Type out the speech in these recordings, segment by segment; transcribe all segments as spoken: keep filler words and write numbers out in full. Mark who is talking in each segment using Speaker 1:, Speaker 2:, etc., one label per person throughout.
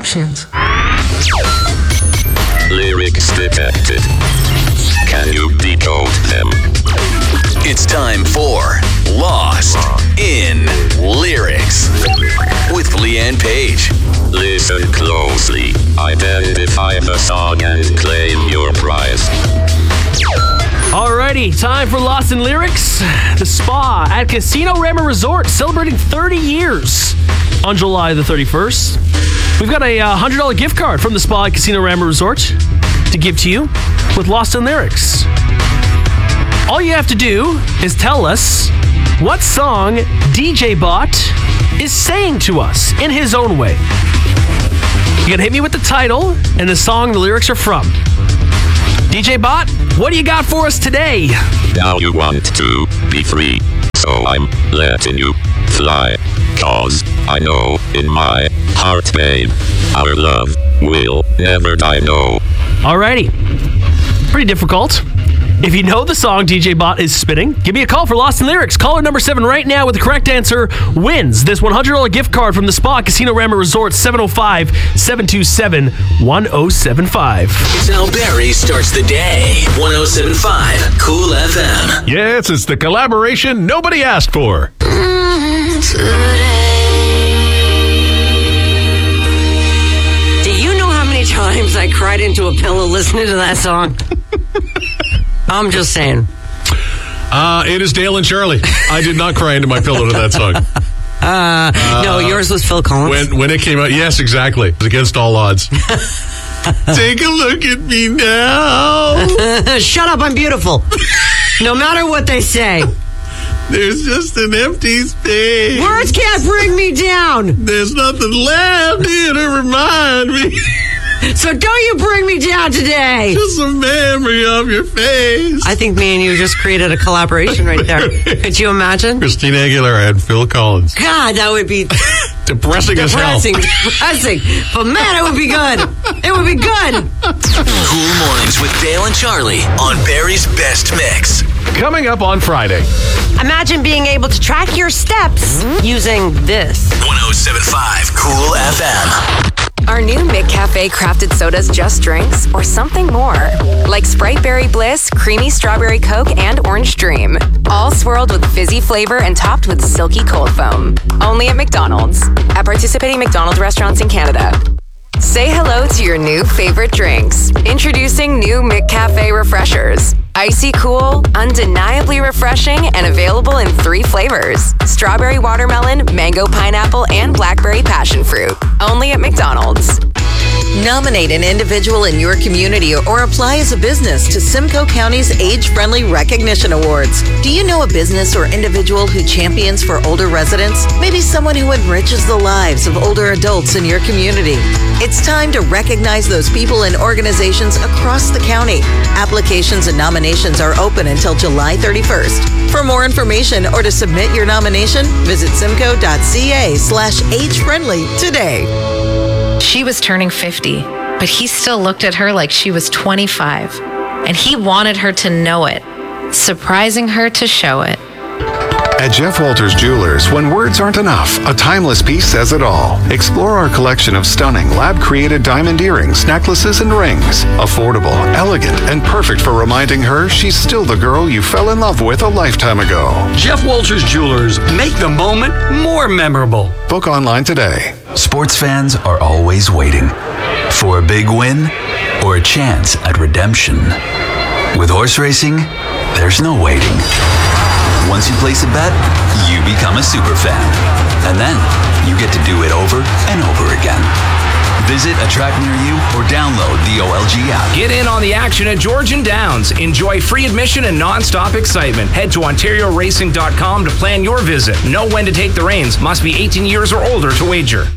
Speaker 1: options.
Speaker 2: Lyrics detected. Can you decode them?
Speaker 3: It's time for Lost in Lyrics with Leanne Page.
Speaker 2: Listen closely. Identify the song and claim your prize.
Speaker 4: Alrighty, time for Lost in Lyrics. The Spa at Casino Rama Resort celebrating thirty years on July the thirty-first. We've got a uh, one hundred dollars gift card from the Spa at Casino Rama Resort to give to you with Lost in Lyrics. All you have to do is tell us what song D J Bot is saying to us in his own way. You gotta hit me with the title and the song the lyrics are from. D J Bot, what do you got for us today?
Speaker 2: Now you want to be free, so I'm letting you fly. Cause I know in my heart, babe, our love will never die, no.
Speaker 4: Alrighty. Pretty difficult. If you know the song D J Bot is spinning, give me a call for Lost in Lyrics. Caller number seven right now with the correct answer wins this one hundred dollars gift card from the Spa Casino Rama Resort. Seven oh five, seven two seven, one oh seven five.
Speaker 3: It's how Barry starts the day. one oh seven point five Cool F M.
Speaker 5: Yes, it's the collaboration nobody asked for.
Speaker 1: Do you know how many times I cried into a pillow listening to that song? I'm just saying.
Speaker 5: Uh, it is Dale and Charlie. I did not cry into my pillow to that song.
Speaker 1: Uh, uh, no, yours was Phil Collins.
Speaker 5: When when it came out, yes, exactly. It was against all odds. Take a look at me now.
Speaker 1: Shut up, I'm beautiful. No matter what they say.
Speaker 5: There's just an empty space.
Speaker 1: Words can't bring me down.
Speaker 5: There's nothing left here to remind me.
Speaker 1: So don't you bring me down today.
Speaker 5: Just a memory of your face.
Speaker 1: I think me and you just created a collaboration right there. Could you imagine?
Speaker 5: Christina Aguilera and Phil Collins.
Speaker 1: God, that would be
Speaker 5: depressing as hell.
Speaker 1: Depressing, depressing. But man, it would be good. It would be good.
Speaker 3: Cool Mornings with Dale and Charlie on Barry's Best Mix.
Speaker 5: Coming up on Friday.
Speaker 1: Imagine being able to track your steps using this.
Speaker 3: one oh seven point five Cool F M.
Speaker 6: Are new McCafe crafted sodas just drinks or something more? Like Sprite Berry Bliss, Creamy Strawberry Coke, and Orange Dream. All swirled with fizzy flavor and topped with silky cold foam. Only at McDonald's. At participating McDonald's restaurants in Canada. Say hello to your new favorite drinks. Introducing new McCafe Refreshers. Icy cool, undeniably refreshing, and available in three flavors. Strawberry watermelon, mango pineapple, and blackberry passion fruit. Only at McDonald's.
Speaker 7: Nominate an individual in your community or apply as a business to Simcoe County's Age-Friendly Recognition Awards. Do you know a business or individual who champions for older residents? Maybe someone who enriches the lives of older adults in your community. It's time to recognize those people and organizations across the county. Applications and nominations are open until July thirty-first. For more information or to submit your nomination, visit simcoe.ca slash age-friendly today.
Speaker 8: She was turning fifty, but he still looked at her like she was twenty-five. And he wanted her to know it, surprising her to show it.
Speaker 9: At Jeff Walters Jewelers, when words aren't enough, a timeless piece says it all. Explore our collection of stunning lab-created diamond earrings, necklaces, and rings. Affordable, elegant, and perfect for reminding her she's still the girl you fell in love with a lifetime ago.
Speaker 10: Jeff Walters Jewelers, make the moment more memorable.
Speaker 9: Book online today.
Speaker 11: Sports fans are always waiting for a big win or a chance at redemption. With horse racing, there's no waiting. Once you place a bet, you become a super fan. And then you get to do it over and over again. Visit a track near you or download the O L G app.
Speaker 12: Get in on the action at Georgian Downs. Enjoy free admission and non-stop excitement. Head to ontario racing dot com to plan your visit. Know when to take the reins. Must be eighteen years or older to wager.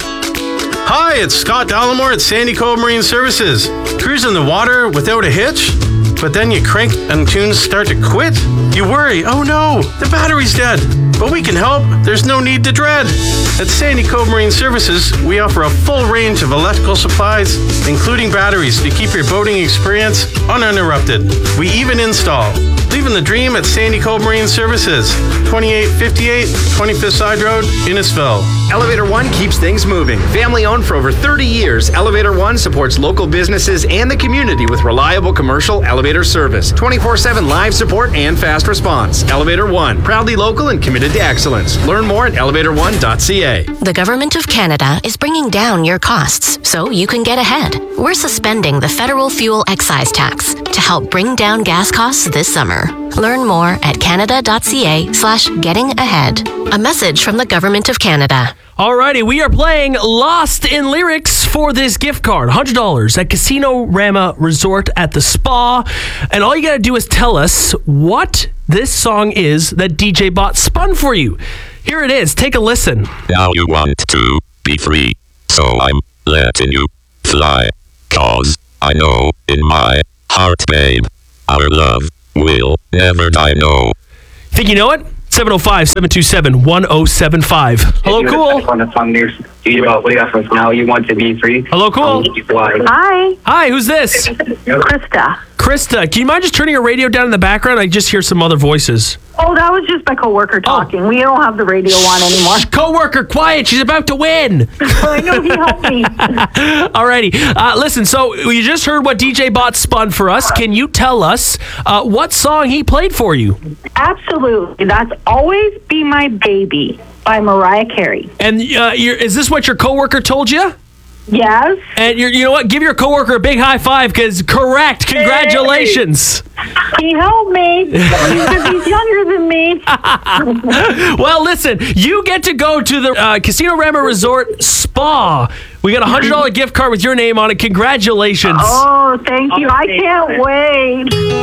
Speaker 13: Hi, it's Scott Dallimore at Sandy Cove Marine Services. Cruising the water without a hitch? But then you crank and tunes start to quit? You worry, oh no, the battery's dead. But we can help, there's no need to dread. At Sandy Cove Marine Services, we offer a full range of electrical supplies, including batteries to keep your boating experience uninterrupted. We even install Leaving the dream at Sandy Cove Marine Services, twenty-eight fifty-eight twenty-fifth Side Road, Innisfil.
Speaker 14: Elevator One keeps things moving. Family owned for over thirty years, Elevator One supports local businesses and the community with reliable commercial elevator service, twenty-four seven live support and fast response. Elevator One, proudly local and committed to excellence. Learn more at elevator one dot c a.
Speaker 15: The Government of Canada is bringing down your costs so you can get ahead. We're suspending the federal fuel excise tax to help bring down gas costs this summer. Learn more at canada.ca slash getting ahead. A message from the Government of Canada.
Speaker 4: Alrighty, we are playing Lost in Lyrics for this gift card. one hundred dollars at Casino Rama Resort at the Spa. And all you got to do is tell us what this song is that D J Bot spun for you. Here it is. Take a listen.
Speaker 2: Now you want to be free, so I'm letting you fly. Cause I know in my heart, babe, our love will never die, no.
Speaker 4: Think you know it? seven oh five, seven two seven, one oh seven five. Hello, Cool.
Speaker 16: On the song there, do you about what do you got for us now? You want to be free?
Speaker 4: Hello, Cool.
Speaker 16: Hi.
Speaker 4: Hi, who's this?
Speaker 16: Krista.
Speaker 4: Krista, can you mind just turning your radio down in the background? I just hear some other voices.
Speaker 17: Oh, that was just my coworker talking. Oh. We don't have the radio on anymore.
Speaker 4: Coworker, quiet. She's about to win.
Speaker 17: I know, he helped me.
Speaker 4: Alrighty. Uh, listen, so you just heard what D J Bot spun for us. Can you tell us uh, what song he played for you?
Speaker 17: Absolutely. That's Always Be My Baby by Mariah Carey.
Speaker 4: And uh, you're, is this what your coworker told you?
Speaker 17: Yes.
Speaker 4: And you're, you know what? Give your coworker a big high five because correct. Congratulations.
Speaker 17: He helped me because he's younger than me.
Speaker 4: Well, listen, you get to go to the uh, Casino Rama Resort Spa. We got a one hundred dollars gift card with your name on it. Congratulations.
Speaker 17: Oh, thank you. I can't wait.